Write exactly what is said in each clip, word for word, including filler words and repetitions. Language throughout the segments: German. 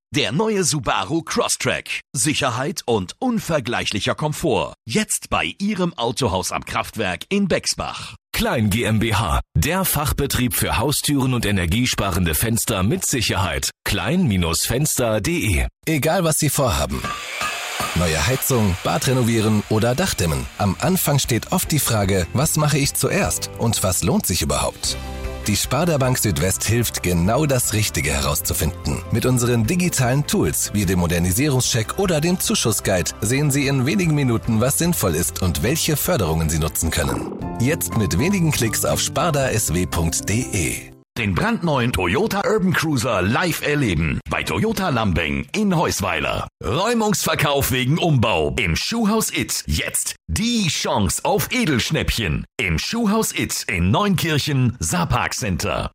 Der neue Subaru Crosstrek. Sicherheit und unvergleichlicher Komfort. Jetzt bei Ihrem Autohaus am Kraftwerk in Bexbach. Klein GmbH, der Fachbetrieb für Haustüren und energiesparende Fenster mit Sicherheit. klein Fenster punkt de. Egal was Sie vorhaben. Neue Heizung, Bad renovieren oder Dachdämmen. Am Anfang steht oft die Frage, was mache ich zuerst und was lohnt sich überhaupt? Die Sparda Bank Südwest hilft, genau das Richtige herauszufinden. Mit unseren digitalen Tools wie dem Modernisierungscheck oder dem Zuschussguide sehen Sie in wenigen Minuten, was sinnvoll ist und welche Förderungen Sie nutzen können. Jetzt mit wenigen Klicks auf sparda s w punkt de. Den brandneuen Toyota Urban Cruiser live erleben. Bei Toyota Lambing in Heusweiler. Räumungsverkauf wegen Umbau. Im Schuhhaus It. Jetzt die Chance auf Edelschnäppchen. Im Schuhhaus It in Neunkirchen, Saarpark Center.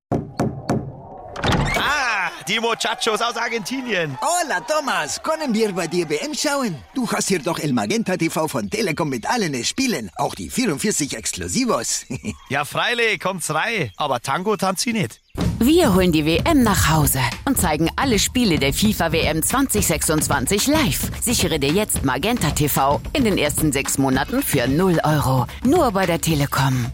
Ah, die Muchachos aus Argentinien. Hola, Thomas. Können wir bei dir W M schauen? Du hast hier doch El Magenta T V von Telekom mit allen Spielen. Auch die vierundvierzig Exklusivos. Ja, freilich, kommt's rein. Aber Tango tanzt sie nicht. Wir holen die W M nach Hause und zeigen alle Spiele der FIFA W M zwanzig sechsundzwanzig live. Sichere dir jetzt Magenta T V in den ersten sechs Monaten für null Euro. Nur bei der Telekom.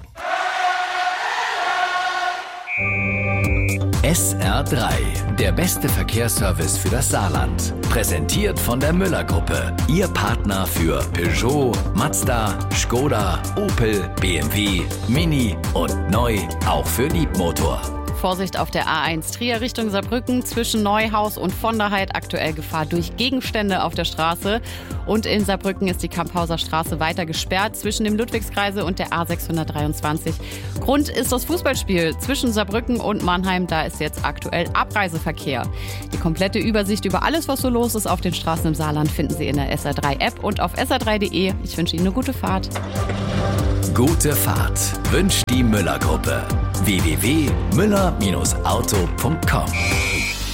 S R drei, der beste Verkehrsservice für das Saarland. Präsentiert von der Müller-Gruppe. Ihr Partner für Peugeot, Mazda, Skoda, Opel, B M W, Mini und neu auch für Liebmotor. Vorsicht auf der A eins Trier Richtung Saarbrücken zwischen Neuhaus und von der Heid aktuell Gefahr durch Gegenstände auf der Straße. Und in Saarbrücken ist die Kamphauser Straße weiter gesperrt zwischen dem Ludwigskreisel und der A sechshundertdreiundzwanzig. Grund ist das Fußballspiel zwischen Saarbrücken und Mannheim. Da ist jetzt aktuell Abreiseverkehr. Die komplette Übersicht über alles, was so los ist auf den Straßen im Saarland, finden Sie in der S R drei App und auf s r drei punkt de. Ich wünsche Ihnen eine gute Fahrt. Gute Fahrt wünscht die Müller-Gruppe. w w w punkt müller Bindestrich auto punkt com